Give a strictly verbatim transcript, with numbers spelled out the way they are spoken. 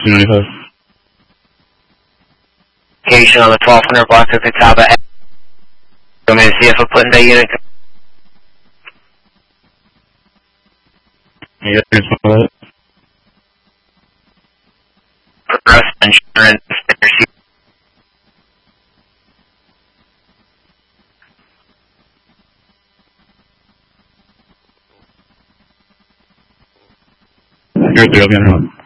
two ninety-five. Location on the twelve hundred block of Catawba. Want me to see if I put in that unit? Yeah, it's all that. Progressive Insurance. You're three, I'll be on hold.